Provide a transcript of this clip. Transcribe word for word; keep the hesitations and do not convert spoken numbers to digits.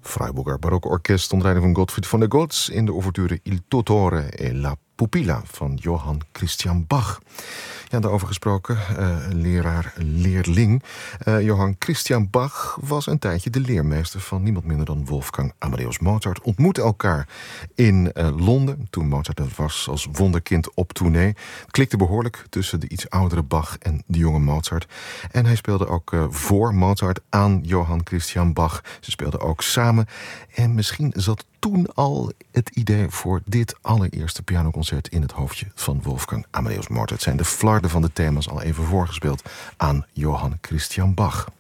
Freiburger Baroque Orkest onder leiding van Gottfried van der Goltz in de ouverture Il Dottore e la Pupilla van Johann Christian Bach. Ja, daarover gesproken, uh, leraar, leerling. Uh, Johann Christian Bach was een tijdje de leermeester van niemand minder dan Wolfgang Amadeus Mozart. Ontmoetten elkaar in uh, Londen, toen Mozart er was als wonderkind op tournee. Klikte behoorlijk tussen de iets oudere Bach en de jonge Mozart. En hij speelde ook uh, voor Mozart aan Johann Christian Bach. Ze speelden ook samen. En misschien zat toen al het idee voor dit allereerste pianoconcert in het hoofdje van Wolfgang Amadeus Mozart. Het zijn de flarden van de thema's al even voorgespeeld aan Johann Christian Bach.